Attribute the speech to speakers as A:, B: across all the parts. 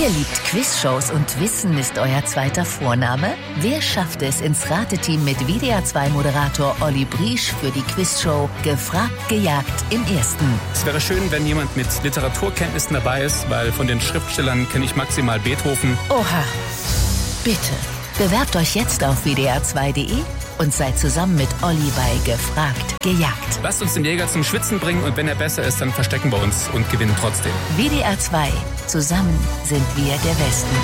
A: Ihr liebt Quizshows und Wissen ist euer zweiter Vorname? Wer schafft es ins Rateteam mit WDR2-Moderator Olli Briesch für die Quizshow Gefragt, gejagt im Ersten?
B: Es wäre schön, wenn jemand mit Literaturkenntnissen dabei ist, weil von den Schriftstellern kenne ich maximal Beethoven.
A: Oha, bitte. Bewerbt euch jetzt auf wdr2.de und seid zusammen mit Olli bei Gefragt, gejagt.
B: Lasst uns den Jäger zum Schwitzen bringen und wenn er besser ist, dann verstecken wir uns und gewinnen trotzdem.
A: WDR2. Zusammen sind wir der Westen.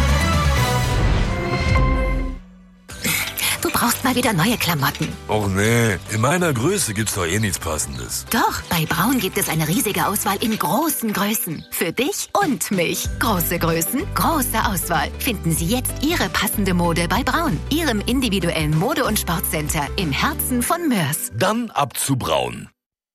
C: Du brauchst mal wieder neue Klamotten.
D: Och nee, in meiner Größe gibt's doch eh nichts Passendes.
C: Doch, bei Braun gibt es eine riesige Auswahl in großen Größen. Für dich und mich. Große Größen, große Auswahl. Finden Sie jetzt Ihre passende Mode bei Braun. Ihrem individuellen Mode- und Sportcenter im Herzen von Mörs.
D: Dann ab zu Braun.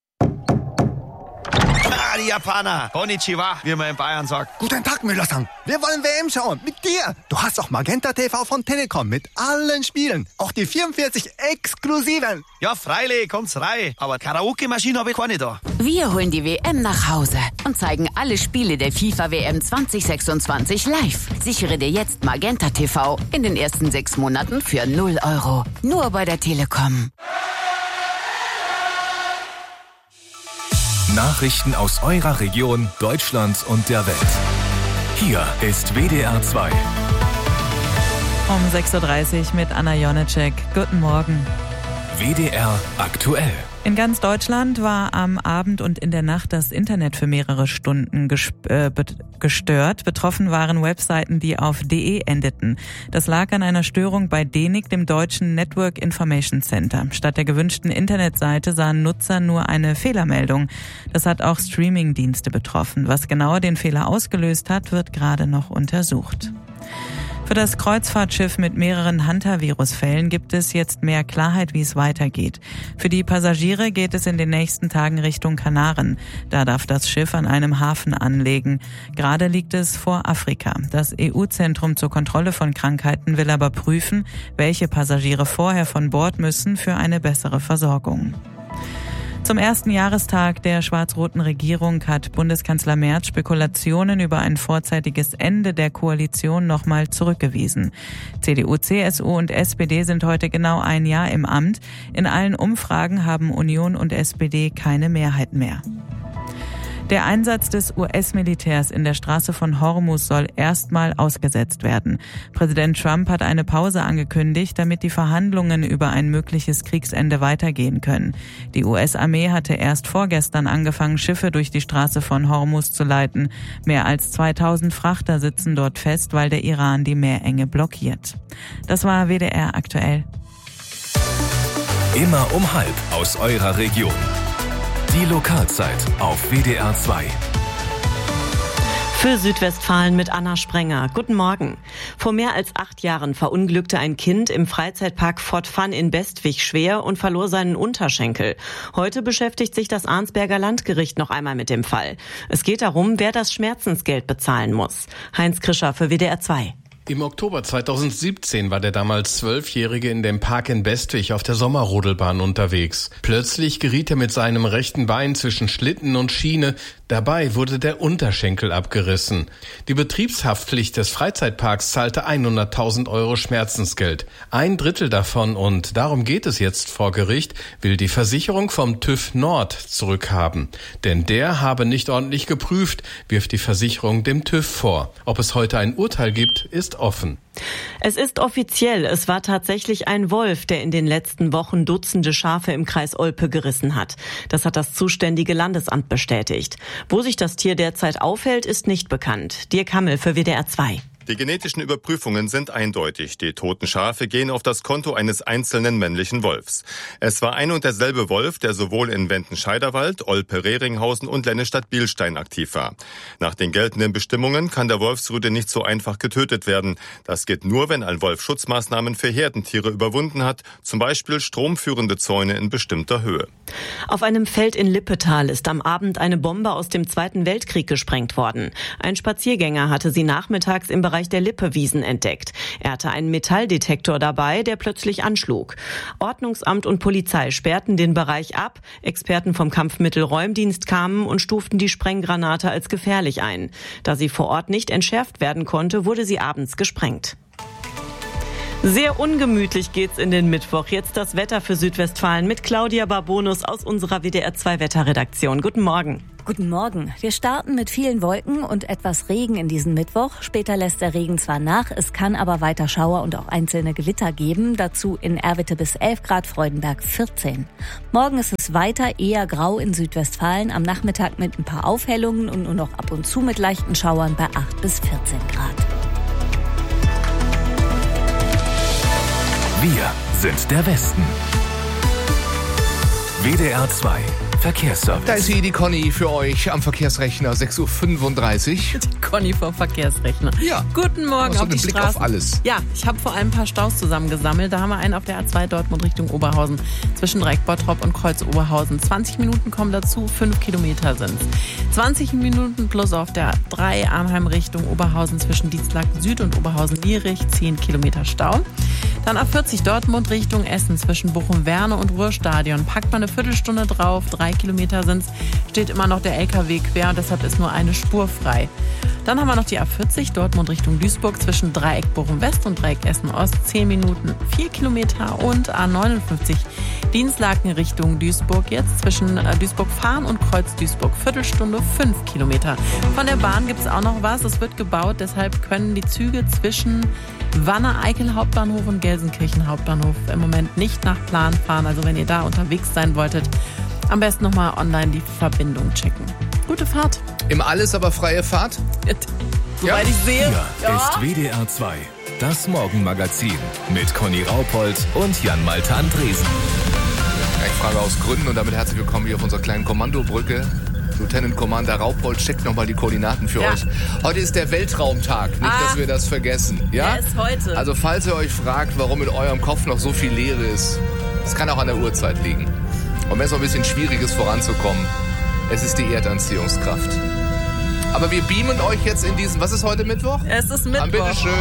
E: Die Japaner. Konnichiwa, wie man in Bayern sagt.
F: Guten Tag, Müller-san. Wir wollen WM schauen. Mit dir. Du hast auch Magenta TV von Telekom mit allen Spielen. Auch die 44 exklusiven.
E: Ja, freilich, kommt's rein. Aber Karaoke-Maschine habe ich keine da.
G: Wir holen die WM nach Hause und zeigen alle Spiele der FIFA-WM 2026 live. Sichere dir jetzt Magenta TV in den ersten 6 Monaten für 0 €. Nur bei der Telekom.
H: Nachrichten aus eurer Region, Deutschland und der Welt. Hier ist WDR 2.
I: Um 6.30 Uhr mit Anna Jonecek. Guten Morgen.
H: WDR aktuell.
I: In ganz Deutschland war am Abend und in der Nacht das Internet für mehrere Stunden gestört. Betroffen waren Webseiten, die auf .de endeten. Das lag an einer Störung bei DENIC, dem deutschen Network Information Center. Statt der gewünschten Internetseite sahen Nutzer nur eine Fehlermeldung. Das hat auch Streamingdienste betroffen. Was genauer den Fehler ausgelöst hat, wird gerade noch untersucht. Für das Kreuzfahrtschiff mit mehreren Hantavirus-Fällen gibt es jetzt mehr Klarheit, wie es weitergeht. Für die Passagiere geht es in den nächsten Tagen Richtung Kanaren. Da darf das Schiff an einem Hafen anlegen. Gerade liegt es vor Afrika. Das EU-Zentrum zur Kontrolle von Krankheiten will aber prüfen, welche Passagiere vorher von Bord müssen für eine bessere Versorgung. Zum ersten Jahrestag der schwarz-roten Regierung hat Bundeskanzler Merz Spekulationen über ein vorzeitiges Ende der Koalition nochmal zurückgewiesen. CDU, CSU und SPD sind heute genau ein Jahr im Amt. In allen Umfragen haben Union und SPD keine Mehrheit mehr. Der Einsatz des US-Militärs in der Straße von Hormuz soll erstmal ausgesetzt werden. Präsident Trump hat eine Pause angekündigt, damit die Verhandlungen über ein mögliches Kriegsende weitergehen können. Die US-Armee hatte erst vorgestern angefangen, Schiffe durch die Straße von Hormuz zu leiten. Mehr als 2000 Frachter sitzen dort fest, weil der Iran die Meerenge blockiert. Das war WDR aktuell.
H: Immer um 12:30 aus eurer Region. Die Lokalzeit auf WDR 2.
J: Für Südwestfalen mit Anna Sprenger. Guten Morgen. Vor mehr als 8 Jahren verunglückte ein Kind im Freizeitpark Fort Fun in Bestwig schwer und verlor seinen Unterschenkel. Heute beschäftigt sich das Arnsberger Landgericht noch einmal mit dem Fall. Es geht darum, wer das Schmerzensgeld bezahlen muss. Heinz Krischer für WDR 2.
K: Im Oktober 2017 war der damals 12-Jährige in dem Park in Bestwig auf der Sommerrodelbahn unterwegs. Plötzlich geriet er mit seinem rechten Bein zwischen Schlitten und Schiene. Dabei wurde der Unterschenkel abgerissen. Die Betriebshaftpflicht des Freizeitparks zahlte 100.000 € Schmerzensgeld. 1/3 davon, und darum geht es jetzt vor Gericht, will die Versicherung vom TÜV Nord zurückhaben. Denn der habe nicht ordentlich geprüft, wirft die Versicherung dem TÜV vor. Ob es heute ein Urteil gibt, ist offen.
J: Es ist offiziell, es war tatsächlich ein Wolf, der in den letzten Wochen Dutzende Schafe im Kreis Olpe gerissen hat. Das hat das zuständige Landesamt bestätigt. Wo sich das Tier derzeit aufhält, ist nicht bekannt. Dirk Hammel für WDR 2.
L: Die genetischen Überprüfungen sind eindeutig. Die toten Schafe gehen auf das Konto eines einzelnen männlichen Wolfs. Es war ein und derselbe Wolf, der sowohl in Wendenscheiderwald, Olpe-Rehringhausen und Lennestadt-Bielstein aktiv war. Nach den geltenden Bestimmungen kann der Wolfsrüde nicht so einfach getötet werden. Das geht nur, wenn ein Wolf Schutzmaßnahmen für Herdentiere überwunden hat, zum Beispiel stromführende Zäune in bestimmter Höhe.
J: Auf einem Feld in Lippetal ist am Abend eine Bombe aus dem Zweiten Weltkrieg gesprengt worden. Ein Spaziergänger hatte sie nachmittags im Bereich Bereich der Lippewiesen entdeckt. Er hatte einen Metalldetektor dabei, der plötzlich anschlug. Ordnungsamt und Polizei sperrten den Bereich ab. Experten vom Kampfmittelräumdienst kamen und stuften die Sprenggranate als gefährlich ein. Da sie vor Ort nicht entschärft werden konnte, wurde sie abends gesprengt. Sehr ungemütlich geht's in den Mittwoch. Jetzt das Wetter für Südwestfalen mit Claudia Barbonus aus unserer WDR 2 Wetterredaktion. Guten Morgen.
M: Guten Morgen. Wir starten mit vielen Wolken und etwas Regen in diesen Mittwoch. Später lässt der Regen zwar nach, es kann aber weiter Schauer und auch einzelne Gewitter geben. Dazu in Erwitte bis 11 Grad, Freudenberg 14. Morgen ist es weiter eher grau in Südwestfalen, am Nachmittag mit ein paar Aufhellungen und nur noch ab und zu mit leichten Schauern bei 8 bis 14 Grad.
H: Wir sind der Westen. WDR 2 Verkehrsservice.
N: Da ist sie, die Conny, für euch am Verkehrsrechner, 6.35 Uhr.
I: Die Conny vom Verkehrsrechner.
N: Ja.
I: Guten Morgen auf die
N: Blick
I: Straßen.
N: auf alles.
I: Ja, ich habe vor allem ein paar Staus zusammengesammelt. Da haben wir einen auf der A2 Dortmund Richtung Oberhausen zwischen Dreieck-Bottrop und Kreuz Oberhausen. 20 Minuten kommen dazu, 5 Kilometer sind's. 20 Minuten plus auf der A3 Arnheim Richtung Oberhausen zwischen Dienstlaken Süd und Oberhausen-Lierich, 10 Kilometer Stau. Dann A40 Dortmund Richtung Essen zwischen Bochum-Werne und Ruhrstadion. Packt man eine Viertelstunde drauf, 3 Kilometer sind's, steht immer noch der LKW quer und deshalb ist nur eine Spur frei. Dann haben wir noch die A40 Dortmund Richtung Duisburg zwischen Dreieck Bochum-West und Dreieck Essen-Ost, 10 Minuten, 4 Kilometer und A59 Dienstlaken Richtung Duisburg jetzt zwischen Duisburg-Fahren und Kreuz Duisburg, Viertelstunde, 5 Kilometer. Von der Bahn gibt's auch noch was, es wird gebaut, deshalb können die Züge zwischen Wanne-Eickel Hauptbahnhof und Gelsenkirchen Hauptbahnhof im Moment nicht nach Plan fahren. Also wenn ihr da unterwegs sein wolltet, am besten nochmal online die Verbindung checken. Gute Fahrt.
N: Im Alles aber freie Fahrt?
I: Soweit ich sehe.
H: Hier ist WDR 2, das Morgenmagazin mit Conny Raupold und Jan-Malte Andresen.
N: Ich frage aus Gründen und damit herzlich willkommen hier auf unserer kleinen Kommandobrücke. Lieutenant Commander Raupold checkt nochmal die Koordinaten für euch. Heute ist der Weltraumtag, nicht, dass wir das vergessen. Ja?
I: Der ist heute.
N: Also falls ihr euch fragt, warum in eurem Kopf noch so viel Leere ist, es kann auch an der Uhrzeit liegen. Und wenn es noch ein bisschen schwierig ist, voranzukommen, es ist die Erdanziehungskraft. Aber wir beamen euch jetzt in diesen, was ist heute Mittwoch?
I: Es ist Mittwoch.
N: Bitteschön.